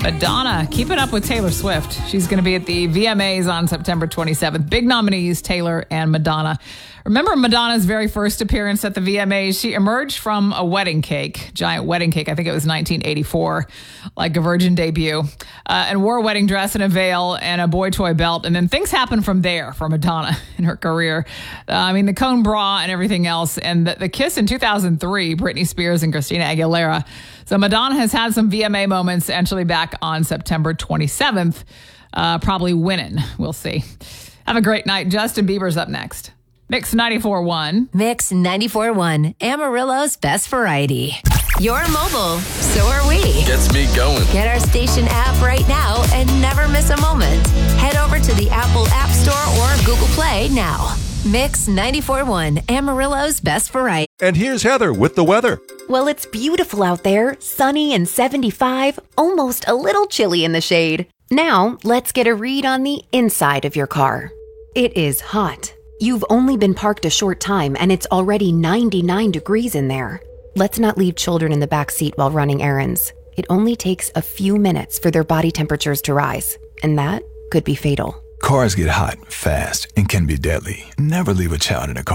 Madonna, keeping up with Taylor Swift. She's going to be at the VMAs on September 27th. Big nominees, Taylor and Madonna. Remember Madonna's very first appearance at the VMAs? She emerged from a wedding cake, giant wedding cake. I think it was 1984, like a virgin debut, and wore a wedding dress and a veil and a boy toy belt. And then things happened from there for Madonna in her career. The cone bra and everything else. And the kiss in 2003, Britney Spears and Christina Aguilera. So Madonna has had some VMA moments, and she'll be back on September 27th, probably winning. We'll see. Have a great night. Justin Bieber's up next. Mix 94.1. Mix 94.1, Amarillo's best variety. You're mobile, so are we. Gets me going. Get our station app right now and never miss a moment. Head over to the Apple App Store or Google Play now. Mix 94.1, Amarillo's best variety. And here's Heather with the weather. Well, it's beautiful out there, sunny and 75, almost a little chilly in the shade. Now, let's get a read on the inside of your car. It is hot. You've only been parked a short time and it's already 99 degrees in there. Let's not leave children in the back seat while running errands. It only takes a few minutes for their body temperatures to rise, and that could be fatal. Cars get hot fast and can be deadly. Never leave a child in a car.